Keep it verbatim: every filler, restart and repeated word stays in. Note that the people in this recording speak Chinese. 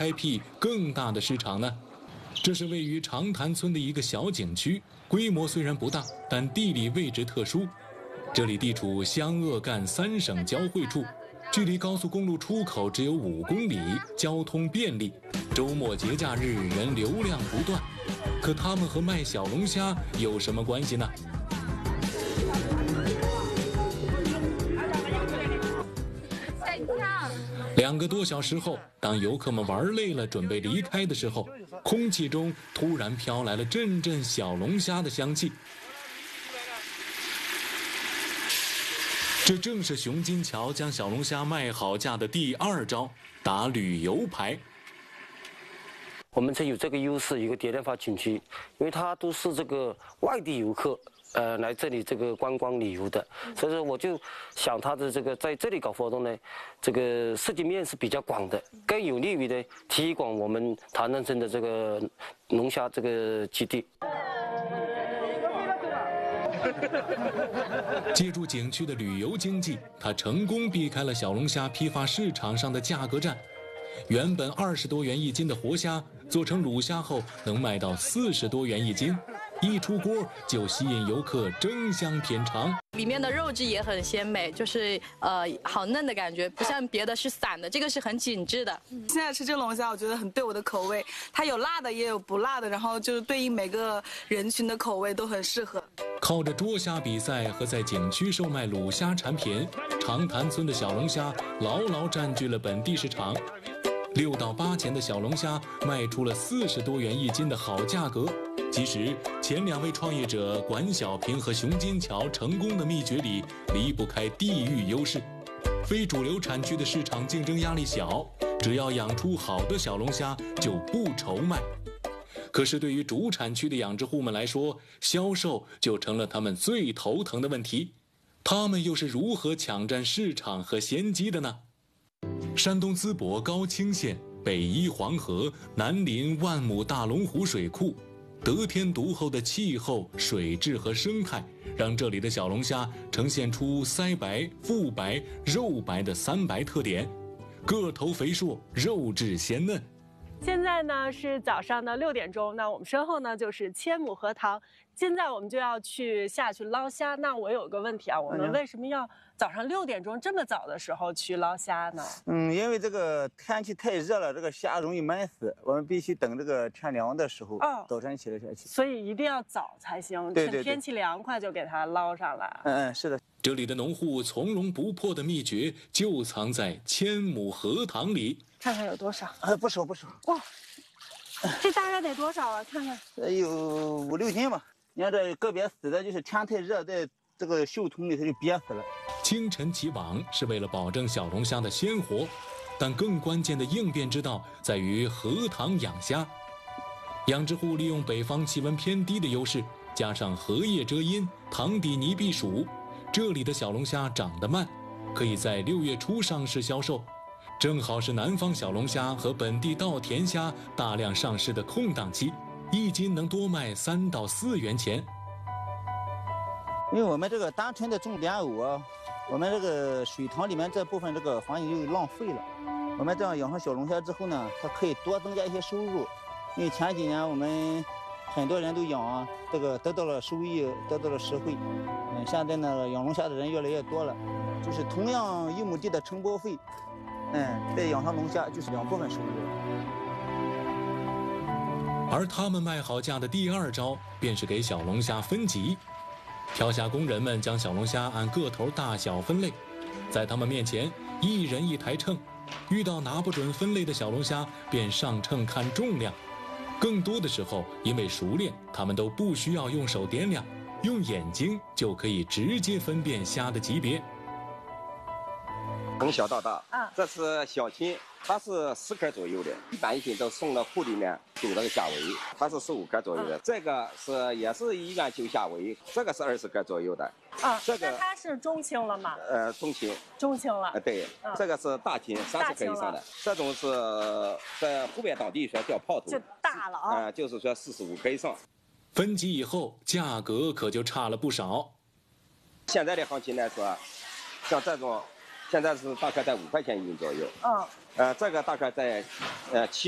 开辟更大的市场呢？这是位于长潭村的一个小景区，规模虽然不大，但地理位置特殊。这里地处湘鄂赣三省交汇处，距离高速公路出口只有五公里，交通便利。周末节假日人流量不断，可他们和卖小龙虾有什么关系呢？两个多小时后，当游客们玩累了，准备离开的时候，空气中突然飘来了阵阵小龙虾的香气。这正是熊金桥将小龙虾卖好价的第二招，打旅游牌。 我们这有这个优势，有个蝶恋花景区，因为它都是这个外地游客，呃，来这里这个观光旅游的，所以说我就想它的这个在这里搞活动呢，这个涉及面是比较广的，更有利于呢推广我们潭潭村的这个龙虾这个基地。 借助景区的旅游经济，它成功避开了小龙虾批发市场上的价格战。原本二十多元一斤的活虾，做成卤虾后能卖到四十多元一斤，一出锅就吸引游客争相品尝。 里面的肉质也很鲜美，就是呃好嫩的感觉，不像别的是散的，这个是很紧致的。 现在吃这龙虾，我觉得很对我的口味，它有辣的也有不辣的，然后就是对应每个人群的口味都很适合。 靠着捉虾比赛和在景区售卖卤虾产品，长潭村的小龙虾牢牢占据了本地市场。六到八钱的小龙虾卖出了四十多元一斤的好价格。其实前两位创业者管小平和熊金桥成功的秘诀里离不开地域优势。非主流产区的市场竞争压力小，只要养出好的小龙虾就不愁卖。可是对于主产区的养殖户们来说，销售就成了他们最头疼的问题。他们又是如何抢占市场和先机的呢？山东淄博高清县北依黄河，南临万亩大龙湖水库，得天独厚的气候、水质和生态，让这里的小龙虾呈现出腮白、腹白、肉白的三白特点，个头肥硕，肉质鲜嫩。 现在呢是早上的六点钟，那我们身后呢就是千亩荷塘，现在我们就要去下去捞虾。那我有个问题啊，我们为什么要早上六点钟这么早的时候去捞虾呢？ 嗯，因为这个天气太热了，这个虾容易闷死，我们必须等这个天凉的时候，哦，早晨起来下去。 所以一定要早才行， 对对对， 趁天气凉快就给它捞上来。 嗯嗯，是的。 这里的农户从容不迫的秘诀就藏在千亩荷塘里。 看看有多少？ 呃，不少不少。 哇，这大概得多少啊？看看， 呃，有五六斤吧。你看这个别死的，就是天太热，在这个袖筒里它就憋死了。 清晨起网是为了保证小龙虾的鲜活，但更关键的应变之道在于荷塘养虾。养殖户利用北方气温偏低的优势，加上荷叶遮阴、塘底泥避暑，这里的小龙虾长得慢，可以在六月初上市销售。正好是南方小龙虾和本地稻田虾大量上市的空档期，一斤能多卖三到四元钱。 因为我们这个单纯的种莲藕啊，我们这个水塘里面这部分这个环境就浪费了。我们这样养上小龙虾之后呢，它可以多增加一些收入。因为前几年我们很多人都养啊，这个得到了收益，得到了实惠。嗯，现在呢养龙虾的人越来越多了，就是同样一亩地的承包费。嗯，再养上龙虾就是两部分收入。 而他们卖好价的第二招，便是给小龙虾分级。挑虾工人们将小龙虾按个头大小分类，在他们面前一人一台秤，遇到拿不准分类的小龙虾，便上秤看重量。更多的时候，因为熟练，他们都不需要用手掂量，用眼睛就可以直接分辨虾的级别。 从小到大，啊，这是小斤，它是十克左右的，一般一斤都送到库里面丢这个价位，它是十五克左右的，啊，这个是也是一元九价位，这个是二十克左右的， 啊，这个那它是中轻了吗？ 呃，中轻， 中轻了， 呃，对，啊，这个是大斤，三十克以上的，这种是在湖北当地说叫泡头， 就大了啊， 呃，就是说四十五克以上。 分级以后，价格可就差了不少。 现在的行情来说，像这种。现在是大概在五块钱一斤左右，嗯，呃，这个大概在，呃七。